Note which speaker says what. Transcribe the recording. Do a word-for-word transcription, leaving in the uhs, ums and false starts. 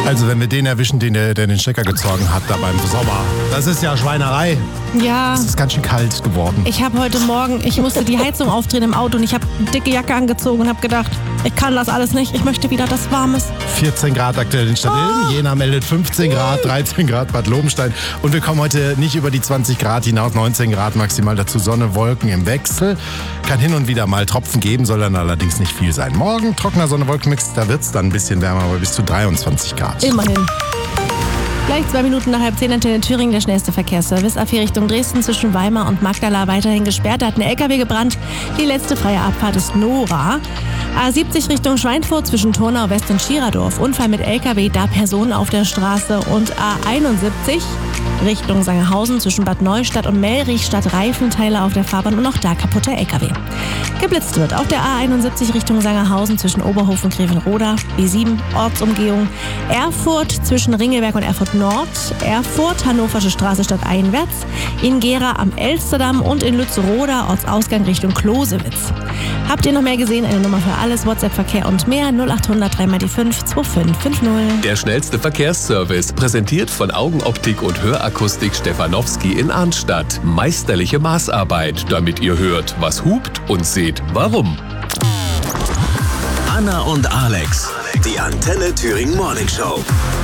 Speaker 1: Also wenn wir den erwischen, den der, der den Stecker gezogen hat da beim Sommer, das ist ja Schweinerei.
Speaker 2: Ja.
Speaker 1: Es ist ganz schön kalt geworden.
Speaker 2: Ich habe heute Morgen, ich musste die Heizung aufdrehen im Auto und ich habe eine dicke Jacke angezogen und habe gedacht, ich kann das alles nicht, ich möchte wieder das Warmes.
Speaker 1: vierzehn Grad aktuell in Stadtillen,
Speaker 2: Oh.
Speaker 1: Jena meldet fünfzehn Grad, dreizehn Grad Bad Lobenstein und wir kommen heute nicht über die zwanzig Grad hinaus, neunzehn Grad maximal, dazu Sonne, Wolken im Wechsel. Kann hin und wieder mal Tropfen geben, soll dann allerdings nicht viel sein. Morgen trockener Sonne-Wolkenmix, da wird es dann ein bisschen wärmer, aber bis zu dreiundzwanzig Grad.
Speaker 2: Immerhin. Gleich zwei Minuten nach halb zehn Antenne Thüringen, der schnellste Verkehrsservice. A vier Richtung Dresden zwischen Weimar und Magdala weiterhin gesperrt. Da hat ein L K W gebrannt. Die letzte freie Abfahrt ist Nora. A siebzig Richtung Schweinfurt zwischen Turnau West und Schiradorf. Unfall mit L K W, da Personen auf der Straße. Und A einundsiebzig Richtung Sangerhausen zwischen Bad Neustadt und Mellrich statt Reifenteile auf der Fahrbahn und auch da kaputter L K W. Geblitzt wird auf der A einundsiebzig Richtung Sangerhausen zwischen Oberhof und Grevenroda, B sieben Ortsumgehung, Erfurt zwischen Ringelberg und Erfurt Nord, Erfurt, Hannoversche Straße stadteinwärts, in Gera am Elsterdamm und in Lützroda Ortsausgang Richtung Klosewitz. Habt ihr noch mehr gesehen? Eine Nummer für alles, WhatsApp-Verkehr und mehr null acht hundert drei mal die fünf zwei fünf fünf null.
Speaker 3: Der schnellste Verkehrsservice, präsentiert von Augenoptik und Hörakustik Stefanowski in Arnstadt. Meisterliche Maßarbeit, damit ihr hört, was hupt und seht, warum.
Speaker 4: Anna und Alex, die Antenne Thüringen Morning Show.